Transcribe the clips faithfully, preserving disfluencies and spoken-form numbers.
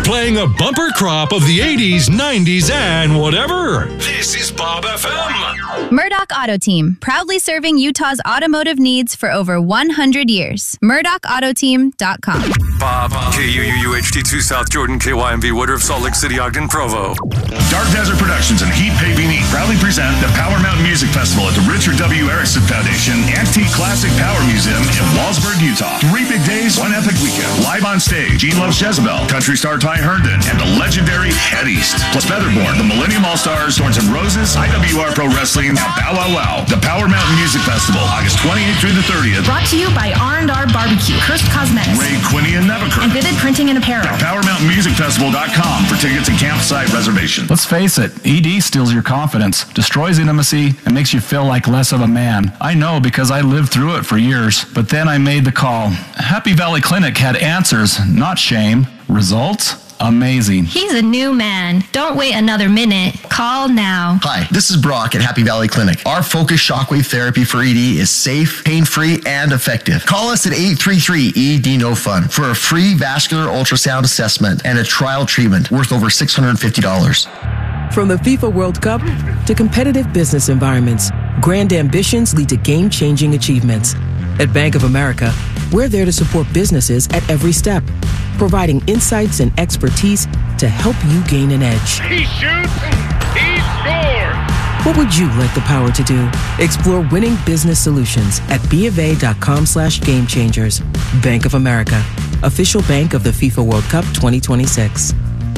playing a bumper crop of the eighties, nineties, and whatever. This is Bob F M. Murdoch Auto Team, proudly serving Utah's automotive needs for over one hundred years. Murdoch Auto Team dot com. Bob, K U U U H T two South Jordan, K Y M V Woodruff, Salt Lake City, Ogden, Provo. Dark Desert Productions and Heat Paving Incorporated proudly present the Power Mountain Music Festival at the Richard W. Erickson Foundation Antique Classic Power Museum in Wallsburg, Utah. Three big days, one epic weekend. Live on stage, Gene Loves Jezebel, country star Ty Herndon, and the legendary Head East. Plus Featherborn, the Millennium All-Stars, Thorns and Roses, I W R Pro Wrestling, and Bow Wow Wow. The Power Mountain Music Festival, August twenty-eighth through the thirtieth. Brought to you by R and R Barbecue, Cursed Cosmetics, Ray, Quinny, and Nebuchadnezzar. and Vivid Printing and Apparel. Power Mountain Music Festival dot com for tickets and campsite reservations. Let's face it, E D steals your confidence, destroys intimacy, and makes you feel like less of a man. I know because I lived through it for years, but then I made the call. Happy Valley Clinic had answers, not shame. Results? Amazing. He's a new man. Don't wait another minute. Call now. Hi, this is Brock at Happy Valley Clinic. Our focused shockwave therapy for E D is safe, pain-free, and effective. Call us at eight three three E D No Fun for a free vascular ultrasound assessment and a trial treatment worth over six hundred fifty dollars. From the FIFA World Cup to competitive business environments, grand ambitions lead to game-changing achievements. At Bank of America, we're there to support businesses at every step, providing insights and expertise to help you gain an edge. He shoots, he scores! What would you like the power to do? Explore winning business solutions at BofA.com slash game changers. Bank of America, official bank of the FIFA World Cup twenty twenty-six.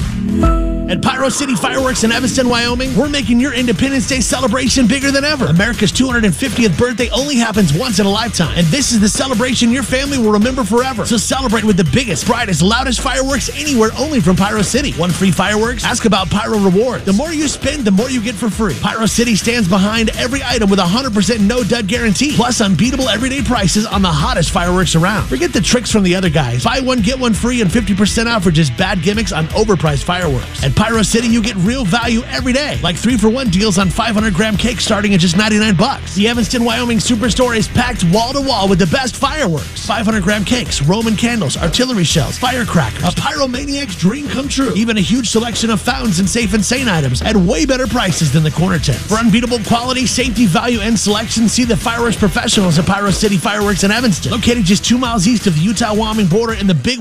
At Pyro City Fireworks in Evanston, Wyoming, we're making your Independence Day celebration bigger than ever. America's two hundred fiftieth birthday only happens once in a lifetime, and this is the celebration your family will remember forever. So celebrate with the biggest, brightest, loudest fireworks anywhere, only from Pyro City. Want free fireworks? Ask about Pyro Rewards. The more you spend, the more you get for free. Pyro City stands behind every item with a one hundred percent no-dud guarantee, plus unbeatable everyday prices on the hottest fireworks around. Forget the tricks from the other guys. Buy one, get one free, and fifty percent off for just bad gimmicks on overpriced fireworks. At Pyro City, you get real value every day, like three for one deals on five hundred gram cakes starting at just ninety-nine bucks. The Evanston, Wyoming Superstore is packed wall to wall with the best fireworks. five hundred gram cakes, Roman candles, artillery shells, firecrackers, a pyromaniac's dream come true. Even a huge selection of fountains and safe and sane items at way better prices than the corner tent. For unbeatable quality, safety, value, and selection, see the fireworks professionals at Pyro City Fireworks in Evanston, located just two miles east of the Utah-Wyoming border in the big